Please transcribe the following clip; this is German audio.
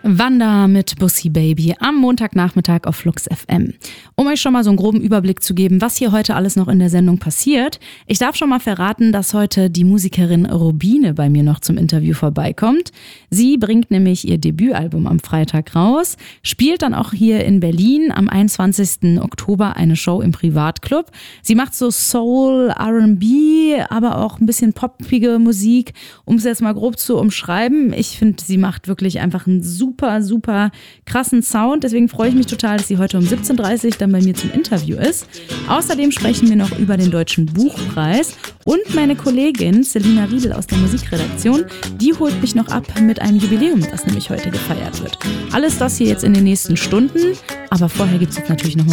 Wanda mit Bussi Baby am Montagnachmittag auf Flux FM. Um euch schon mal so einen groben Überblick zu geben, was hier heute alles noch in der Sendung passiert. Ich darf schon mal verraten, dass heute die Musikerin Rubine bei mir noch zum Interview vorbeikommt. Sie bringt nämlich ihr Debütalbum am Freitag raus, spielt dann auch hier in Berlin am 21. Oktober eine Show im Privatclub. Sie macht so Soul, R&B, aber auch ein bisschen poppige Musik, um es jetzt mal grob zu umschreiben. Ich finde, sie macht wirklich einfach einen super, super krassen Sound. Deswegen freue ich mich total, dass sie heute um 17.30 Uhr dann bei mir zum Interview ist. Außerdem sprechen wir noch über den Deutschen Buchpreis und meine Kollegin Selina Riedel aus der Musikredaktion, die holt mich noch ab mit einem Jubiläum, das nämlich heute gefeiert wird. Alles das hier jetzt in den nächsten Stunden, aber vorher gibt es jetzt natürlich noch